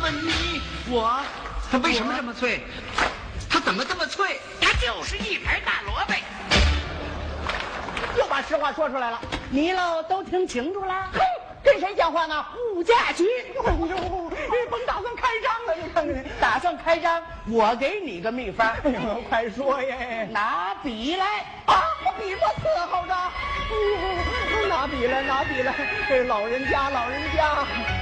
问你， 它为什么这么脆？它怎么这么脆？ 它就是一盘大萝卜。 又把实话说出来了。 你喽都听清楚了？ 嘿，跟谁讲话呢？物价局。哎呦，甭打算开张了，你看看， 打算开张，我给你个秘方。 哎呦，快说耶！ 拿笔来啊，笔墨伺候着。拿笔来，拿笔来。老人家，老人家。